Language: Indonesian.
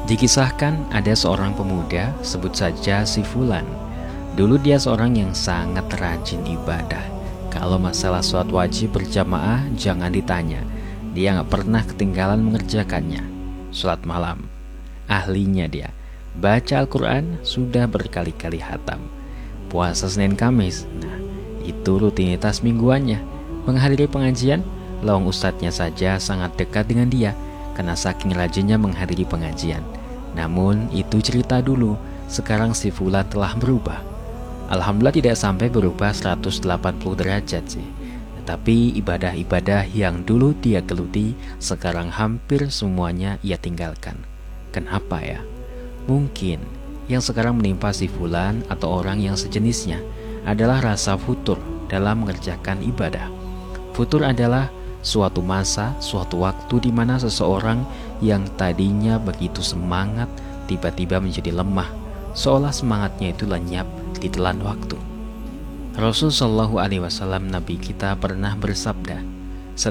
Dikisahkan ada seorang pemuda, sebut saja si Fulan. Dulu dia seorang yang sangat rajin ibadah. Kalau masalah sholat wajib berjamaah jangan ditanya. Dia gak pernah ketinggalan mengerjakannya. Sholat malam, ahlinya dia. Baca Al-Quran sudah berkali-kali hatam. Puasa Senin Kamis, nah itu rutinitas mingguannya. Menghadiri pengajian, lawang ustadznya saja sangat dekat dengan dia karena saking rajinnya menghadiri pengajian. Namun itu cerita dulu, sekarang si Fulan telah berubah. Alhamdulillah tidak sampai berubah 180 derajat sih. Tetapi ibadah-ibadah yang dulu dia geluti, sekarang hampir semuanya ia tinggalkan. Kenapa ya? Mungkin yang sekarang menimpa si Fulan atau orang yang sejenisnya adalah rasa futur dalam mengerjakan ibadah. Futur adalah suatu masa, suatu waktu di mana seseorang yang tadinya begitu semangat tiba-tiba menjadi lemah, seolah semangatnya itu lenyap ditelan waktu. Rasul Shallallahu Alaihi Wasallam, Nabi kita, pernah bersabda,